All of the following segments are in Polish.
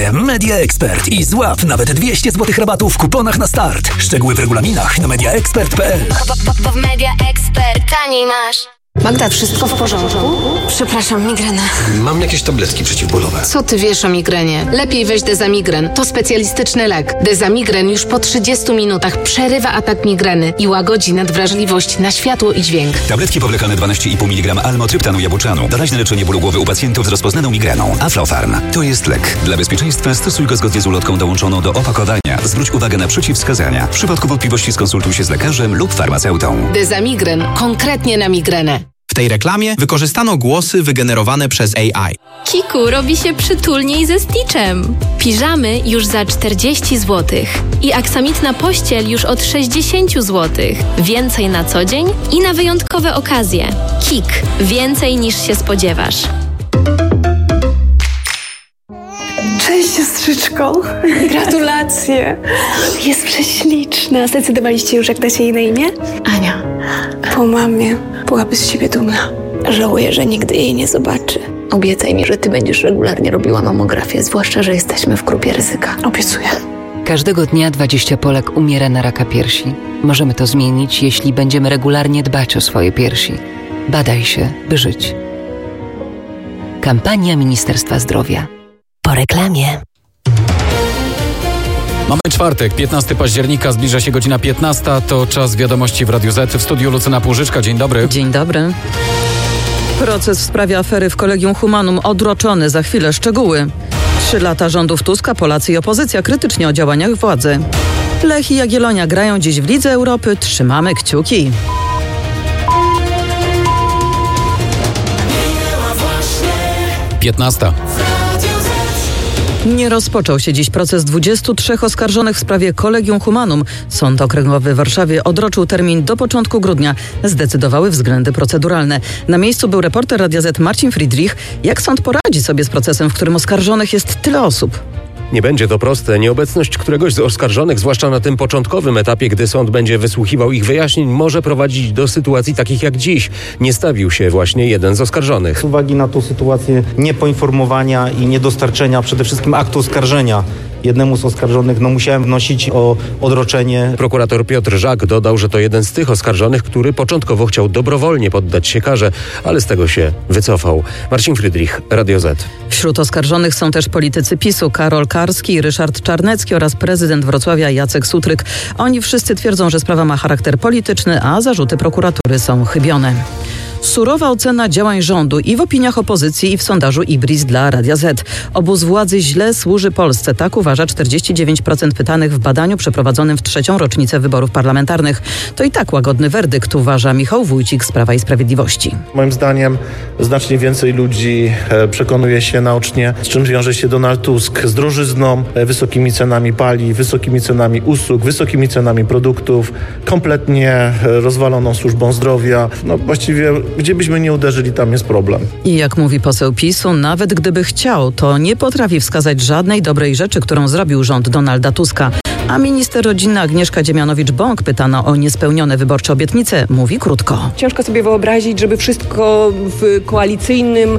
Media Expert i złap nawet 200 zł rabatu w kuponach na start. Szczegóły w regulaminach na mediaexpert.pl. Bo w Media Expert taniej masz. Magda, wszystko w porządku? Przepraszam, migrena. Mam jakieś tabletki przeciwbólowe. Co ty wiesz o migrenie? Lepiej weź Dezamigren. To specjalistyczny lek. Dezamigren już po 30 minutach przerywa atak migreny i łagodzi nadwrażliwość na światło i dźwięk. Tabletki powlekane 12,5 mg almotryptanu jabłczanu. Doraźne leczenie bólu głowy u pacjentów z rozpoznaną migreną. Aflofarm. To jest lek. Dla bezpieczeństwa stosuj go zgodnie z ulotką dołączoną do opakowania. Zwróć uwagę na przeciwwskazania. W przypadku wątpliwości skonsultuj się z lekarzem lub farmaceutą. Dezamigren. Konkretnie na migrenę. W tej reklamie wykorzystano głosy wygenerowane przez AI. Kiku robi się przytulniej ze Stitchem. Piżamy już za 40 zł. I aksamitna pościel już od 60 zł. Więcej na co dzień i na wyjątkowe okazje. Kik. Więcej niż się spodziewasz. Cześć siostrzyczko, gratulacje. Jest prześliczna. Zdecydowaliście już, jak da się jej na imię? Ania. Po mamie byłaby z siebie dumna. Żałuję, że nigdy jej nie zobaczy. Obiecaj mi, że ty będziesz regularnie robiła mamografię, zwłaszcza, że jesteśmy w grupie ryzyka. Obiecuję. Każdego dnia 20 Polek umiera na raka piersi. Możemy to zmienić, jeśli będziemy regularnie dbać o swoje piersi. Badaj się, by żyć. Kampania Ministerstwa Zdrowia. Po reklamie. Mamy czwartek, 15 października, zbliża się godzina 15, to czas wiadomości w Radiu Z. W studiu Lucyna Płużyczka, dzień dobry. Dzień dobry. Proces w sprawie afery w Collegium Humanum odroczony, za chwilę szczegóły. 3 lata rządów Tuska, Polacy i opozycja krytycznie o działaniach władzy. Lech i Jagiellonia grają dziś w Lidze Europy, trzymamy kciuki. Piętnasta. Nie rozpoczął się dziś proces 23 oskarżonych w sprawie Collegium Humanum. Sąd Okręgowy w Warszawie odroczył termin do początku grudnia. Zdecydowały względy proceduralne. Na miejscu był reporter Radia Z Marcin Friedrich. Jak sąd poradzi sobie z procesem, w którym oskarżonych jest tyle osób? Nie będzie to proste. Nieobecność któregoś z oskarżonych, zwłaszcza na tym początkowym etapie, gdy sąd będzie wysłuchiwał ich wyjaśnień, może prowadzić do sytuacji takich jak dziś. Nie stawił się właśnie jeden z oskarżonych. Z uwagi na tą sytuację niepoinformowania i niedostarczenia przede wszystkim aktu oskarżenia jednemu z oskarżonych, musiałem wnosić o odroczenie. Prokurator Piotr Żak dodał, że to jeden z tych oskarżonych, który początkowo chciał dobrowolnie poddać się karze, ale z tego się wycofał. Marcin Friedrich, Radio Z. Wśród oskarżonych są też politycy PiS-u Karol Karski, Ryszard Czarnecki oraz prezydent Wrocławia Jacek Sutryk. Oni wszyscy twierdzą, że sprawa ma charakter polityczny, a zarzuty prokuratury są chybione. Surowa ocena działań rządu i w opiniach opozycji, i w sondażu Ibris dla Radia Z. Obóz władzy źle służy Polsce, tak uważa 49% pytanych w badaniu przeprowadzonym w 3. rocznicę wyborów parlamentarnych. To i tak łagodny werdykt, uważa Michał Wójcik z Prawa i Sprawiedliwości. Moim zdaniem znacznie więcej ludzi przekonuje się naocznie, z czym wiąże się Donald Tusk, z drożyzną, wysokimi cenami paliw, wysokimi cenami usług, wysokimi cenami produktów, kompletnie rozwaloną służbą zdrowia. Właściwie gdzie byśmy nie uderzyli, tam jest problem. I jak mówi poseł PiS-u, nawet gdyby chciał, to nie potrafi wskazać żadnej dobrej rzeczy, którą zrobił rząd Donalda Tuska. A minister rodziny Agnieszka Dziemianowicz-Bąk, pytana o niespełnione wyborcze obietnice, mówi krótko. Ciężko sobie wyobrazić, żeby wszystko w koalicyjnym,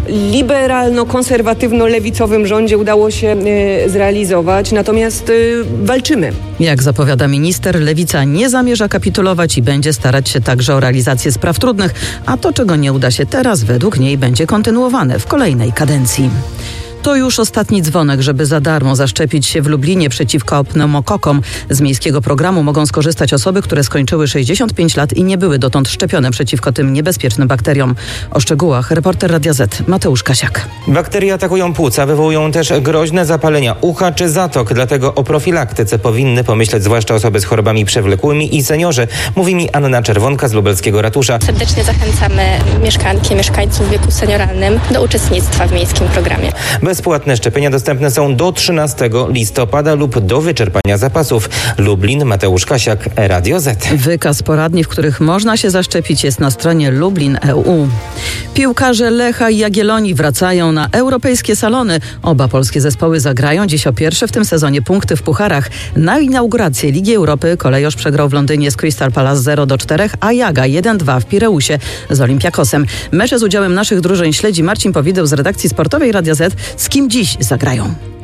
liberalno-konserwatywno-lewicowym rządzie udało się zrealizować. Natomiast walczymy. Jak zapowiada minister, Lewica nie zamierza kapitulować i będzie starać się także o realizację spraw trudnych, a to, czego nie uda się teraz, według niej będzie kontynuowane w kolejnej kadencji. To już ostatni dzwonek, żeby za darmo zaszczepić się w Lublinie przeciwko pneumokokom. Z miejskiego programu mogą skorzystać osoby, które skończyły 65 lat i nie były dotąd szczepione przeciwko tym niebezpiecznym bakteriom. O szczegółach reporter Radia Z Mateusz Kasiak. Bakterie atakują płuca, wywołują też groźne zapalenia ucha czy zatok. Dlatego o profilaktyce powinny pomyśleć zwłaszcza osoby z chorobami przewlekłymi i seniorzy. Mówi mi Anna Czerwonka z lubelskiego ratusza. Serdecznie zachęcamy mieszkanki, mieszkańców w wieku senioralnym do uczestnictwa w miejskim programie. Bezpłatne szczepienia dostępne są do 13 listopada lub do wyczerpania zapasów. Lublin, Mateusz Kasiak, Radio Z. Wykaz poradni, w których można się zaszczepić, jest na stronie Lublin.eu. Piłkarze Lecha i Jagiellonii wracają na europejskie salony. Oba polskie zespoły zagrają dziś o pierwsze w tym sezonie punkty w pucharach. Na inaugurację Ligi Europy Kolejorz przegrał w Londynie z Crystal Palace 0-4, a Jaga 1-2 w Pireusie z Olympiakosem. Mecze z udziałem naszych drużyn śledzi Marcin Powideł z redakcji sportowej Radia Z. Z kim dziś zagrają?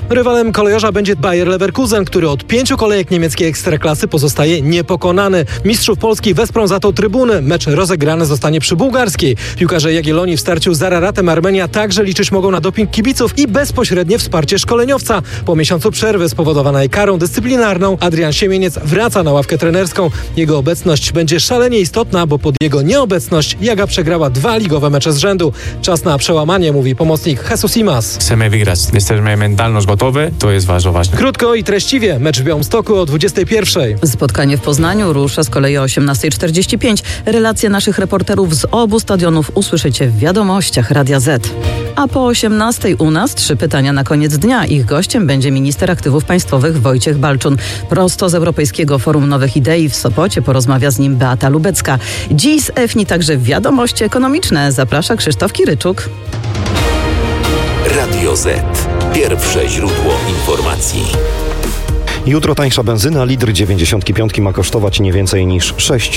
Rywalem kolejorza będzie Bayer Leverkusen, który od 5 kolejek niemieckiej ekstraklasy pozostaje niepokonany. Mistrzów Polski wesprą za to trybuny. Mecz rozegrany zostanie przy bułgarskiej. Piłkarze Jagiellonii w starciu z Araratem Armenia także liczyć mogą na doping kibiców i bezpośrednie wsparcie szkoleniowca. Po miesiącu przerwy spowodowanej karą dyscyplinarną Adrian Siemieniec wraca na ławkę trenerską. Jego obecność będzie szalenie istotna, bo pod jego nieobecność Jaga przegrała 2 ligowe mecze z rzędu. Czas na przełamanie, mówi pomocnik Jesus Simas. Chcemy wygrać. Jesteśmy mentalnie gotowi. To jest bardzo ważne. Krótko i treściwie. Mecz w Białymstoku o 21:00. Spotkanie w Poznaniu rusza z kolei o 18:45. Relacje naszych reporterów z obu stadionów usłyszycie w wiadomościach Radia Z. A po 18:00 u nas 3 pytania na koniec dnia. Ich gościem będzie minister aktywów państwowych Wojciech Balczun. Prosto z Europejskiego Forum Nowych Idei w Sopocie porozmawia z nim Beata Lubecka. Dziś z EFNI także wiadomości ekonomiczne. Zaprasza Krzysztof Kiryczuk. Radio Z. Pierwsze źródło informacji. Jutro tańsza benzyna, litr 95 ma kosztować nie więcej niż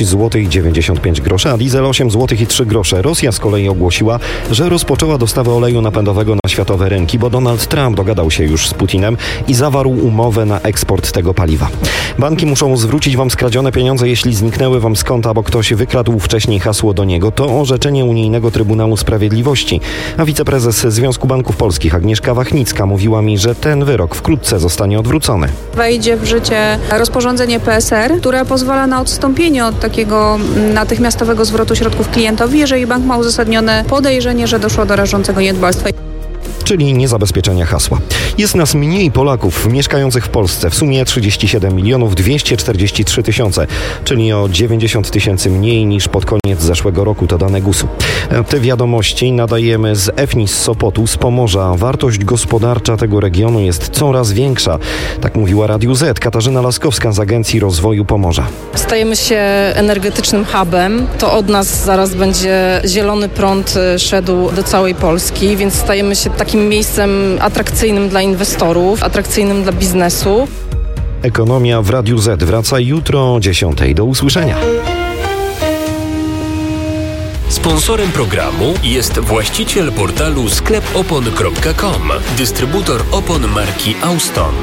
6,95 zł, a diesel 8,03 zł. Rosja z kolei ogłosiła, że rozpoczęła dostawę oleju napędowego na światowe rynki, bo Donald Trump dogadał się już z Putinem i zawarł umowę na eksport tego paliwa. Banki muszą zwrócić wam skradzione pieniądze, jeśli zniknęły wam z konta, bo ktoś wykradł wcześniej hasło do niego. To orzeczenie Unijnego Trybunału Sprawiedliwości. A wiceprezes Związku Banków Polskich Agnieszka Wachnicka mówiła mi, że ten wyrok wkrótce zostanie odwrócony. Wejdzie w życie rozporządzenie PSR, które pozwala na odstąpienie od takiego natychmiastowego zwrotu środków klientowi, jeżeli bank ma uzasadnione podejrzenie, że doszło do rażącego niedbalstwa. Czyli niezabezpieczenia hasła. Jest nas mniej Polaków mieszkających w Polsce, w sumie 37 243 000, czyli o 90 000 mniej niż pod koniec zeszłego roku, to dane GUS-u. Te wiadomości nadajemy z EFNI z Sopotu, z Pomorza. Wartość gospodarcza tego regionu jest coraz większa. Tak mówiła Radiu Z Katarzyna Laskowska z Agencji Rozwoju Pomorza. Stajemy się energetycznym hubem. To od nas zaraz będzie zielony prąd szedł do całej Polski, więc stajemy się takim miejscem atrakcyjnym dla inwestorów, atrakcyjnym dla biznesu. Ekonomia w Radiu Z wraca jutro o 10:00. Do usłyszenia. Sponsorem programu jest właściciel portalu sklepopon.com, dystrybutor opon marki Auston.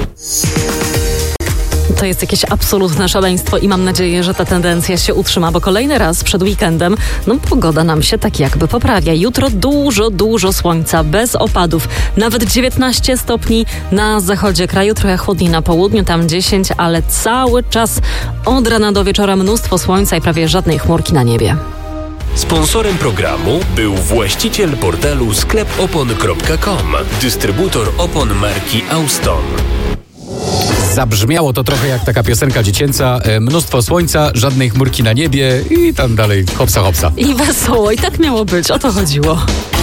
To jest jakieś absolutne szaleństwo i mam nadzieję, że ta tendencja się utrzyma, bo kolejny raz przed weekendem pogoda nam się tak jakby poprawia. Jutro dużo słońca, bez opadów. Nawet 19 stopni na zachodzie kraju, trochę chłodniej na południu, tam 10, ale cały czas od rana do wieczora mnóstwo słońca i prawie żadnej chmurki na niebie. Sponsorem programu był właściciel portalu sklepopon.com, dystrybutor opon marki Auston. Zabrzmiało to trochę jak taka piosenka dziecięca. Mnóstwo słońca, żadnej chmurki na niebie i tam dalej hopsa hopsa. I wesoło, i tak miało być, o to chodziło.